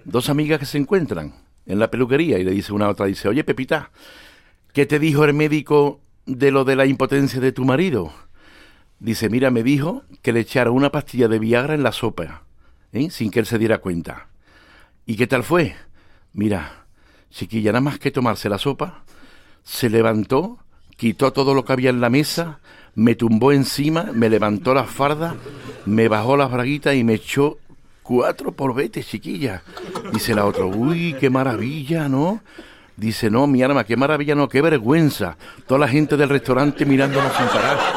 Dos amigas que se encuentran en la peluquería y le dice una a otra, dice, oye, Pepita, ¿qué te dijo el médico de lo de la impotencia de tu marido? Dice, mira, me dijo que le echara una pastilla de Viagra en la sopa, sin que él se diera cuenta. ¿Y qué tal fue? Mira, chiquilla, nada más que tomarse la sopa, se levantó, quitó todo lo que había en la mesa, me tumbó encima, me levantó las fardas, me bajó las braguitas y me echó 4 porbetes, chiquilla. Dice la otra, uy, qué maravilla, ¿no? Dice, no, mi arma, qué maravilla, no, qué vergüenza. Toda la gente del restaurante mirándonos sin parar.